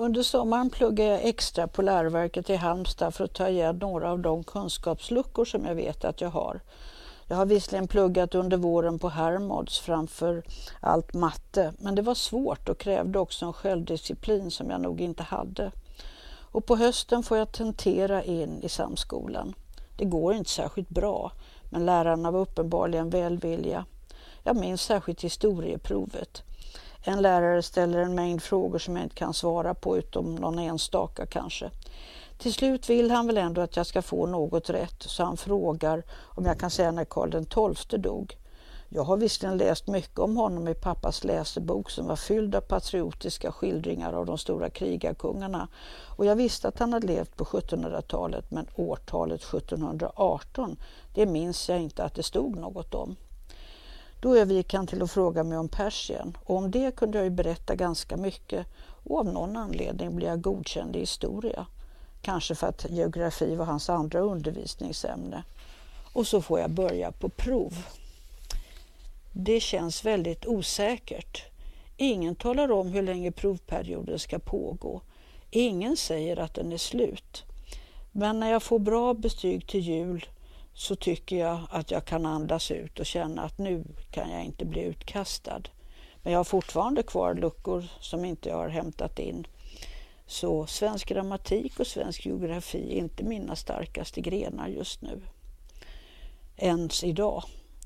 Under sommaren pluggade jag extra på läroverket i Halmstad för att ta igen några av de kunskapsluckor som jag vet att jag har. Jag har visserligen pluggat under våren på Hermods framför allt matte, men det var svårt och krävde också en självdisciplin som jag nog inte hade. Och på hösten får jag tentera in i samskolan. Det går inte särskilt bra, men lärarna var uppenbarligen välvilliga. Jag minns särskilt historieprovet. En lärare ställer en mängd frågor som jag inte kan svara på utom någon enstaka kanske. Till slut vill han väl ändå att jag ska få något rätt, så han frågar om jag kan säga när Karl XII dog. Jag har visserligen läst mycket om honom i pappas läsebok som var fylld av patriotiska skildringar av de stora krigarkungarna, och jag visste att han hade levt på 1700-talet, men årtalet 1718, det minns jag inte att det stod något om. Då övergick han till att fråga mig om Persien, och om det kunde jag ju berätta ganska mycket, och av någon anledning blev jag godkänd i historia. Kanske för att geografi var hans andra undervisningsämne. Och så får jag börja på prov. Det känns väldigt osäkert. Ingen talar om hur länge provperioden ska pågå. Ingen säger att den är slut. Men när jag får bra betyg till jul så tycker jag att jag kan andas ut och känna att nu kan jag inte bli utkastad. Men jag har fortfarande kvar luckor som inte jag har hämtat in. Så svensk grammatik och svensk geografi är inte mina starkaste grenar just nu. Ens idag.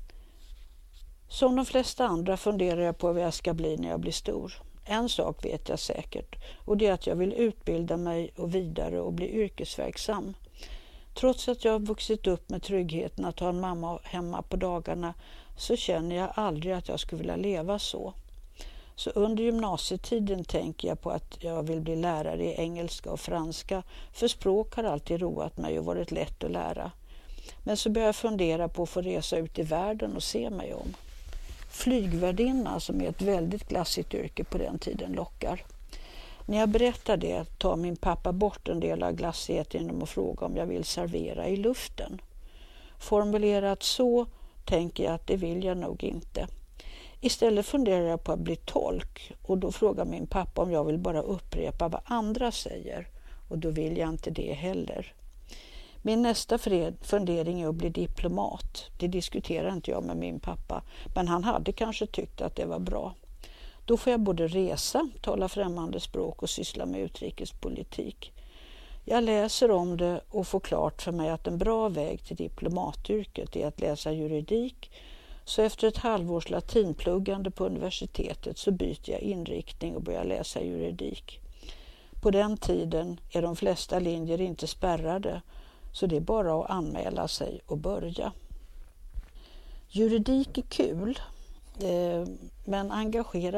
Som de flesta andra funderar jag på vad jag ska bli när jag blir stor. En sak vet jag säkert, och det är att jag vill utbilda mig och vidare och bli yrkesverksam. Trots att jag har vuxit upp med tryggheten att ha en mamma hemma på dagarna så känner jag aldrig att jag skulle vilja leva så. Så under gymnasietiden tänker jag på att jag vill bli lärare i engelska och franska, för språk har alltid roat mig och varit lätt att lära. Men så börjar jag fundera på att få resa ut i världen och se mig om. Flygvärdinna, som är ett väldigt glassigt yrke på den tiden, lockar. När jag berättar det tar min pappa bort en del av glassigheten genom att fråga om jag vill servera i luften. Formulerat så tänker jag att det vill jag nog inte. Istället funderar jag på att bli tolk, och då frågar min pappa om jag vill bara upprepa vad andra säger, och då vill jag inte det heller. Min nästa fundering är att bli diplomat. Det diskuterar inte jag med min pappa, men han hade kanske tyckt att det var bra. Då får jag både resa, tala främmande språk och syssla med utrikespolitik. Jag läser om det och får klart för mig att en bra väg till diplomatyrket är att läsa juridik, så efter ett halvårs latinpluggande på universitetet så byter jag inriktning och börjar läsa juridik. På den tiden är de flesta linjer inte spärrade, så det är bara att anmäla sig och börja. Juridik är kul, men engagerar